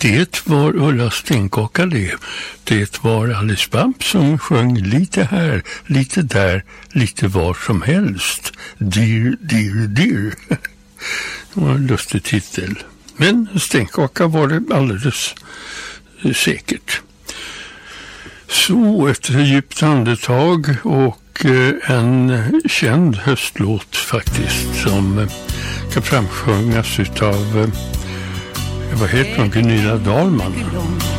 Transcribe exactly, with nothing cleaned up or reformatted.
Det var Ulla Stenkaka det. Det var Alice Bamp som sjöng lite här, lite där, lite var som helst. Dear, dear, dear. Det var en lustig titel. Men Stenkaka var det alldeles säkert. Så ett djupt andetag och en känd höstlåt faktiskt som kan framsjungas utav, vad heter hon, Gunilla Dahlman.